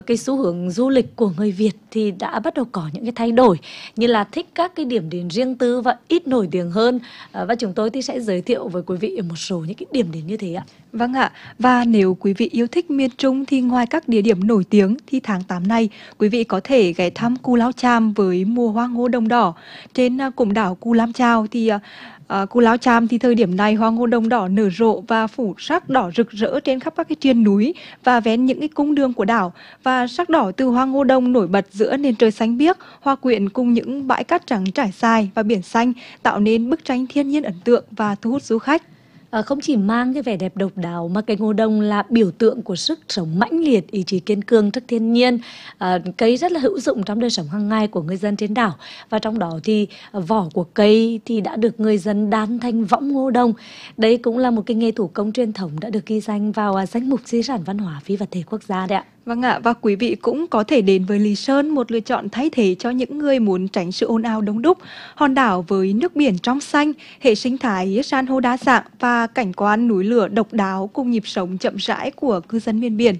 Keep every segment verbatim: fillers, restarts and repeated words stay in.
Cái xu hướng du lịch của người Việt thì đã bắt đầu có những cái thay đổi, như là thích các cái điểm đến riêng tư và ít nổi tiếng hơn. À, và chúng tôi thì sẽ giới thiệu với quý vị một số những cái điểm đến như thế ạ. Vâng ạ, và nếu quý vị yêu thích miền Trung thì ngoài các địa điểm nổi tiếng thì tháng tám này quý vị có thể ghé thăm Cù Lao Chàm với mùa hoa ngô đồng đỏ. Trên à, cụm đảo Cù Lao Chàm thì à, à, Cù Lao Chàm thì thời điểm này hoa ngô đồng đỏ nở rộ và phủ sắc đỏ rực rỡ trên khắp các cái triền núi và ven những cái cung đường của đảo, và sắc đỏ từ hoa ngô đồng nổi bật giữa nền trời xanh biếc, hòa quyện cùng những bãi cát trắng trải dài và biển xanh tạo nên bức tranh thiên nhiên ấn tượng và thu hút du khách. À, không chỉ mang cái vẻ đẹp độc đáo mà cây ngô đồng là biểu tượng của sức sống mãnh liệt, ý chí kiên cường trước thiên nhiên. À, cây rất là hữu dụng trong đời sống hàng ngày của người dân trên đảo, và trong đó thì vỏ của cây thì đã được người dân đan thành võng ngô đồng. Đây cũng là một cái nghề thủ công truyền thống đã được ghi danh vào danh mục di sản văn hóa phi vật thể quốc gia đấy ạ. Vâng ạ, và quý vị cũng có thể đến với Lý Sơn, một lựa chọn thay thế cho những người muốn tránh sự ồn ào đông đúc. Hòn đảo với nước biển trong xanh, hệ sinh thái san hô đa dạng và cảnh quan núi lửa độc đáo cùng nhịp sống chậm rãi của cư dân miền biển.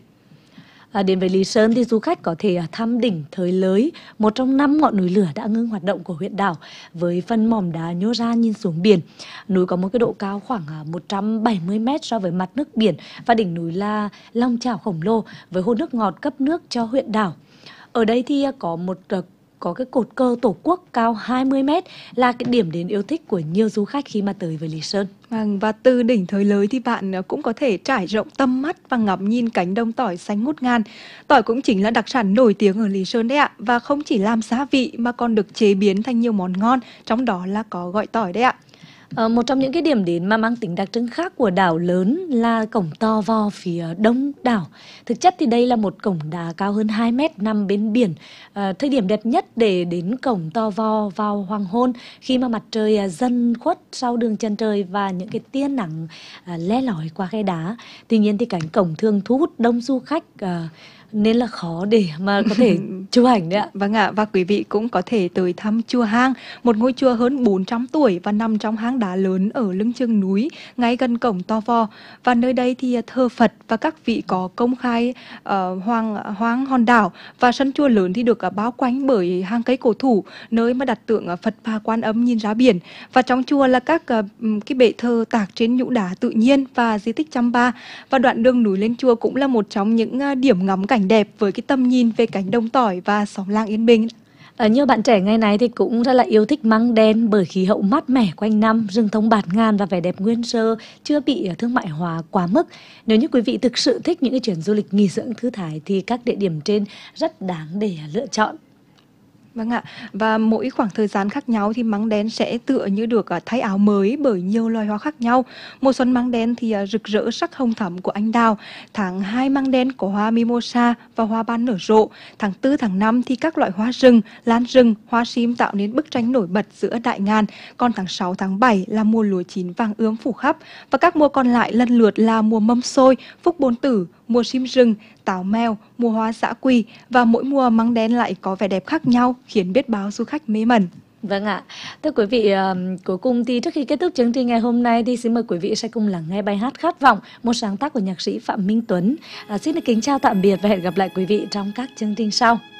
À, đến với Lý Sơn thì du khách có thể thăm đỉnh Thới Lới, một trong năm ngọn núi lửa đã ngưng hoạt động của huyện đảo, với phần mỏm đá nhô ra nhìn xuống biển. Núi có một cái độ cao khoảng một trăm bảy mươi mét so với mặt nước biển, và đỉnh núi là long chảo khổng lồ với hồ nước ngọt cấp nước cho huyện đảo. Ở đây thì có một có cái cột cờ tổ quốc cao hai mươi mét, là cái điểm đến yêu thích của nhiều du khách khi mà tới với Lý Sơn. Vâng, và từ đỉnh Thới Lới thì bạn cũng có thể trải rộng tầm mắt và ngắm nhìn cánh đồng tỏi xanh ngút ngàn. Tỏi cũng chính là đặc sản nổi tiếng ở Lý Sơn đấy ạ, và không chỉ làm gia vị mà còn được chế biến thành nhiều món ngon, trong đó là có gỏi tỏi đấy ạ. Ờ, một trong những cái điểm đến mà mang tính đặc trưng khác của đảo lớn là cổng To Vo phía đông đảo. Thực chất thì đây là một cổng đá cao hơn hai mét nằm bên biển. Ờ, thời điểm đẹp nhất để đến cổng To Vo vào hoàng hôn, khi mà mặt trời dần khuất sau đường chân trời và những cái tia nắng à, le lói qua khe đá. Tuy nhiên thì cánh cổng thường thu hút đông du khách, à, nên là khó để mà có thể chụp ảnh đấy ạ. Vâng ạ, và quý vị cũng có thể tới thăm chùa Hang, một ngôi chùa hơn bốn trăm tuổi và nằm trong hang đá lớn ở lưng chừng núi, ngay gần cổng To Vo. Và nơi đây thì thờ Phật và các vị có công khai uh, hoàng hoang hòn đảo, và sân chùa lớn thì được uh, bao quanh bởi hàng cây cổ thụ, nơi mà đặt tượng uh, Phật và Quan Âm nhìn ra biển. Và trong chùa là các uh, cái bệ thờ tạc trên nhũ đá tự nhiên và di tích Chăm Ba. Và đoạn đường núi lên chùa cũng là một trong những uh, điểm ngắm cảnh đẹp với cái tầm nhìn về cánh đồng tỏi và xóm làng yên bình. Ở nhiều bạn trẻ ngày nay thì cũng rất là yêu thích Măng Đen bởi khí hậu mát mẻ quanh năm, rừng thông bạt ngàn và vẻ đẹp nguyên sơ, chưa bị thương mại hóa quá mức. Nếu như quý vị thực sự thích những cái chuyến du lịch nghỉ dưỡng thư thái thì các địa điểm trên rất đáng để lựa chọn. Vâng ạ, và mỗi khoảng thời gian khác nhau thì măng đen sẽ tựa như được thay áo mới bởi nhiều loài hoa khác nhau. Mùa xuân măng đen thì rực rỡ sắc hồng thắm của anh đào. Tháng hai măng đen có hoa mimosa và hoa ban nở rộ. Tháng tư, tháng năm thì các loại hoa rừng, lan rừng, hoa sim tạo nên bức tranh nổi bật giữa đại ngàn. Còn tháng sáu, tháng bảy là mùa lúa chín vàng ươm phủ khắp. Và các mùa còn lại lần lượt là mùa mâm xôi, phúc bôn tử, mùa sim rừng, táo mèo, mùa hoa dã quỳ, và mỗi mùa măng đen lại có vẻ đẹp khác nhau, khiến biết bao du khách mê mẩn. Vâng ạ, thưa quý vị, uh, cuối cùng thì trước khi kết thúc chương trình ngày hôm nay thì xin mời quý vị sẽ cùng lắng nghe bài hát Khát Vọng, một sáng tác của nhạc sĩ Phạm Minh Tuấn. Uh, xin được kính chào tạm biệt và hẹn gặp lại quý vị trong các chương trình sau.